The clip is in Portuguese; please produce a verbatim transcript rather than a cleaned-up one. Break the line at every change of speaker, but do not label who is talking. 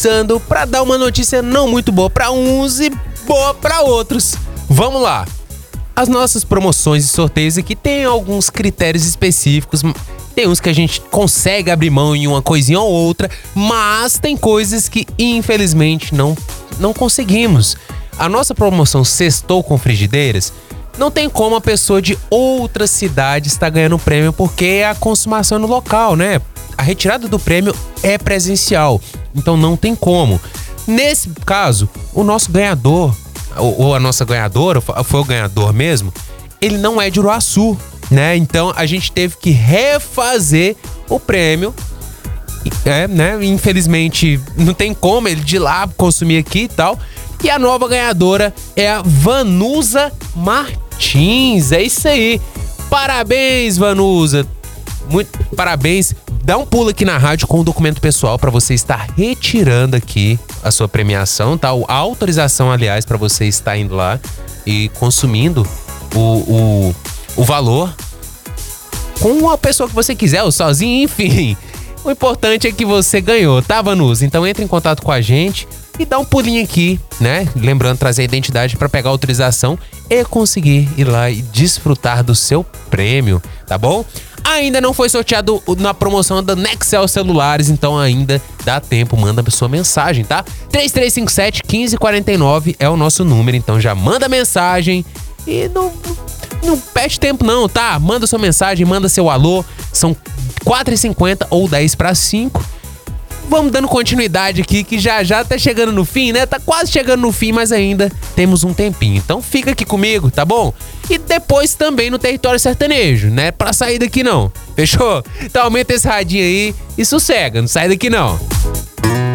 avisando para dar uma notícia não muito boa para uns e boa para outros. Vamos lá. As nossas promoções e sorteios aqui tem alguns critérios específicos. Tem uns que a gente consegue abrir mão em uma coisinha ou outra, mas tem coisas que infelizmente não, não conseguimos. A nossa promoção Sextou com Frigideiras, não tem como a pessoa de outra cidade estar ganhando prêmio, porque é a consumação no local, né? A retirada do prêmio é presencial, então não tem como. Nesse caso, o nosso ganhador, ou, ou a nossa ganhadora, foi o ganhador mesmo, ele não é de Uruaçu, né? Então a gente teve que refazer o prêmio. É, né? Infelizmente não tem como ele de ir lá consumir aqui e tal. E a nova ganhadora é a Vanusa Martins. É isso aí. Parabéns, Vanusa. Muito parabéns. Dá um pulo aqui na rádio com o documento pessoal para você estar retirando aqui a sua premiação, tá? A autorização, aliás, para você estar indo lá e consumindo o, o, o valor com a pessoa que você quiser, ou sozinho, enfim. O importante é que você ganhou, tá, Vanusa? Então entre em contato com a gente e dá um pulinho aqui, né? Lembrando, trazer a identidade para pegar a autorização e conseguir ir lá e desfrutar do seu prêmio, tá bom? Ainda não foi sorteado na promoção da Nexel Celulares, então ainda dá tempo, manda a sua mensagem, tá? três três cinco sete, um cinco quatro nove é o nosso número, então já manda mensagem e não, não perde tempo não, tá? Manda sua mensagem, manda seu alô, são quatro e cinquenta ou dez para cinco. Vamos dando continuidade aqui, que já já tá chegando no fim, né? Tá quase chegando no fim, mas ainda temos um tempinho. Então fica aqui comigo, tá bom? E depois também no Território Sertanejo, né? Pra sair daqui não, fechou? Então aumenta esse radinho aí e sossega, não sai daqui não.